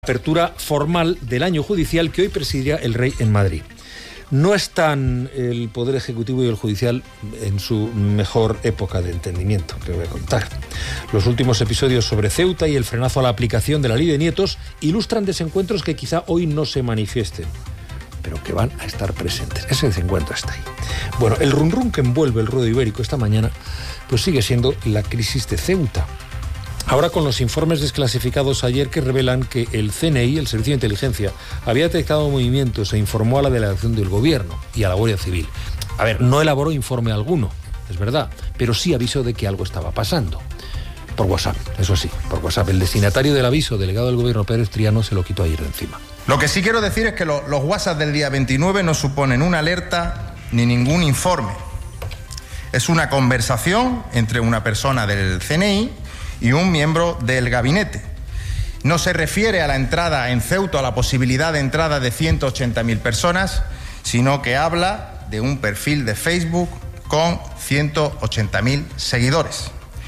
Apertura formal del año judicial que hoy presidirá el rey en Madrid. No están el Poder Ejecutivo y el Judicial en su mejor época de entendimiento, que voy a contar. Los últimos episodios sobre Ceuta y el frenazo a la aplicación de la ley de nietos ilustran desencuentros que quizá hoy no se manifiesten, pero que van a estar presentes. Ese desencuentro está ahí. Bueno, el run que envuelve el ruedo ibérico esta mañana, pues sigue siendo la crisis de Ceuta. Ahora con los informes desclasificados ayer que revelan que el CNI, el Servicio de Inteligencia, había detectado movimientos e informó a la delegación del Gobierno y a la Guardia Civil. A ver, no elaboró informe alguno, es verdad, pero sí avisó de que algo estaba pasando. Por WhatsApp, eso sí, por WhatsApp. El destinatario del aviso, delegado del Gobierno, Pedro Estriano, se lo quitó ayer de encima. Lo que sí quiero decir es que los WhatsApp del día 29 no suponen una alerta ni ningún informe. Es una conversación entre una persona del CNI y un miembro del gabinete. No se refiere a la entrada en Ceuta, a la posibilidad de entrada de 180.000 personas, sino que habla de un perfil de Facebook con 180.000 seguidores.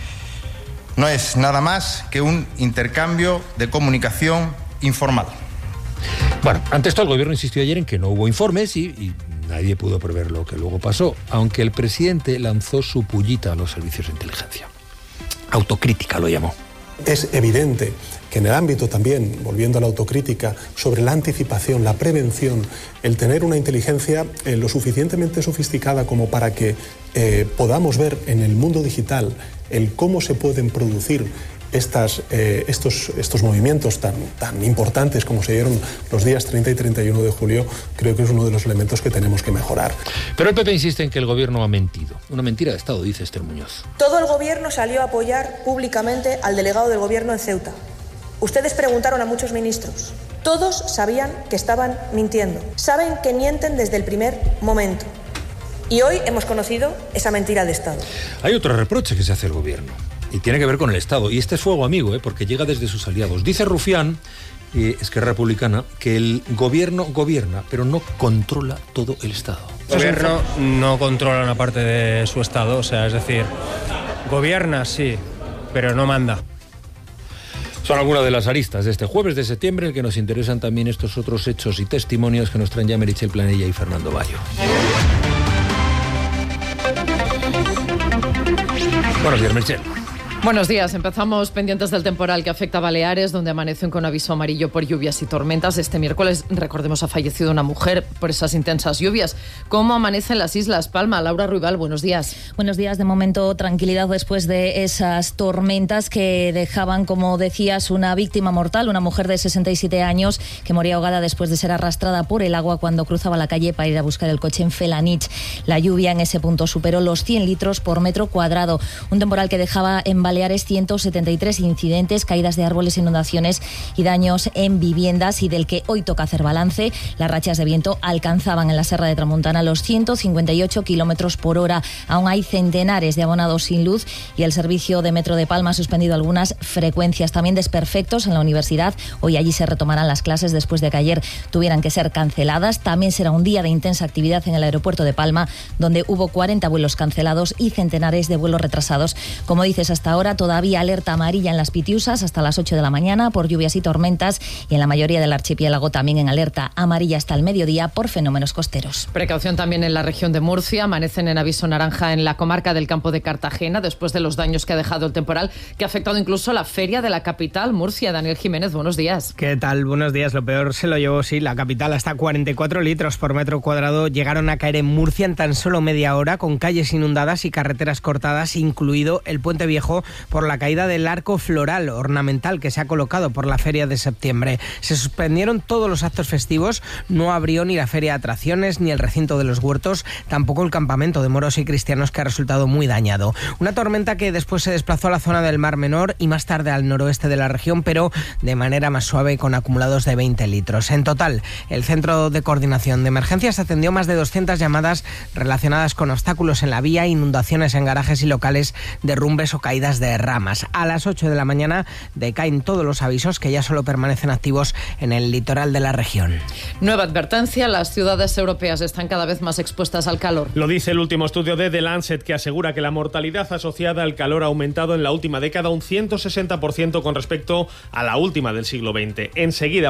No es nada más que un intercambio de comunicación informal. Bueno, ante esto el Gobierno insistió ayer en que no hubo informes y nadie pudo prever lo que luego pasó, aunque el presidente lanzó su pullita a los servicios de inteligencia. Autocrítica lo llamó. Es evidente que en el ámbito también, volviendo a la autocrítica, sobre la anticipación, la prevención, el tener una inteligencia lo suficientemente sofisticada como para que podamos ver en el mundo digital el cómo se pueden producir estos movimientos tan importantes como se dieron los días 30 y 31 de julio, creo que es uno de los elementos que tenemos que mejorar. Pero el PP insiste en que el Gobierno ha mentido. Una mentira de Estado, dice Esther Muñoz. Todo el Gobierno salió a apoyar públicamente al delegado del Gobierno en Ceuta. Ustedes preguntaron a muchos ministros. Todos sabían que estaban mintiendo. Saben que mienten desde el primer momento. Y hoy hemos conocido esa mentira de Estado. Hay otro reproche que se hace al Gobierno. Y tiene que ver con el Estado. Y este es fuego amigo, porque llega desde sus aliados. Dice Rufián, Esquerra Republicana, que el Gobierno gobierna, pero no controla todo el Estado. El Gobierno no controla una parte de su Estado, o sea, es decir, gobierna sí, pero no manda. Son algunas de las aristas de este jueves de septiembre, en que nos interesan también estos otros hechos y testimonios que nos traen ya Meritxell Planella y Fernando Bayo. Buenos días, Meritxell. Buenos días. Empezamos pendientes del temporal que afecta a Baleares, donde amanecen con aviso amarillo por lluvias y tormentas. Este miércoles, recordemos, ha fallecido una mujer por esas intensas lluvias. ¿Cómo amanecen las Islas Palma? Laura Ruibal, buenos días. Buenos días. De momento, tranquilidad después de esas tormentas que dejaban, como decías, una víctima mortal, una mujer de 67 años que moría ahogada después de ser arrastrada por el agua cuando cruzaba la calle para ir a buscar el coche en Felanich. La lluvia en ese punto superó los 100 litros por metro cuadrado. Un temporal que dejaba en Baleares 173 incidentes, caídas de árboles, inundaciones y daños en viviendas, y del que hoy toca hacer balance. Las rachas de viento alcanzaban en la Serra de Tramuntana los 158 kilómetros por hora. Aún hay centenares de abonados sin luz y el servicio de Metro de Palma ha suspendido algunas frecuencias. También desperfectos en la universidad. Hoy allí se retomarán las clases después de que ayer tuvieran que ser canceladas. También será un día de intensa actividad en el aeropuerto de Palma, donde hubo 40 vuelos cancelados y centenares de vuelos retrasados. Como dices, hasta ahora todavía alerta amarilla en las Pitiusas hasta las 8 de la mañana por lluvias y tormentas, y en la mayoría del archipiélago también en alerta amarilla hasta el mediodía por fenómenos costeros. Precaución también en la región de Murcia. Amanecen en aviso naranja en la comarca del Campo de Cartagena después de los daños que ha dejado el temporal, que ha afectado incluso la feria de la capital, Murcia. Daniel Jiménez, buenos días. ¿Qué tal? Buenos días. Lo peor se lo llevó, sí, la capital. Hasta 44 litros por metro cuadrado llegaron a caer en Murcia en tan solo media hora, con calles inundadas y carreteras cortadas, incluido el Puente Viejo por la caída del arco floral ornamental que se ha colocado por la feria de septiembre. Se suspendieron todos los actos festivos, no abrió ni la feria de atracciones ni el recinto de los huertos, tampoco el campamento de moros y cristianos, que ha resultado muy dañado. Una tormenta que después se desplazó a la zona del Mar Menor y más tarde al noroeste de la región, pero de manera más suave, con acumulados de 20 litros. En total, el Centro de Coordinación de Emergencias atendió más de 200 llamadas relacionadas con obstáculos en la vía, inundaciones en garajes y locales, derrumbes o caídas de ramas. A las 8 de la mañana decaen todos los avisos, que ya solo permanecen activos en el litoral de la región. Nueva advertencia: las ciudades europeas están cada vez más expuestas al calor. Lo dice el último estudio de The Lancet, que asegura que la mortalidad asociada al calor ha aumentado en la última década un 160% con respecto a la última del siglo XX. Enseguida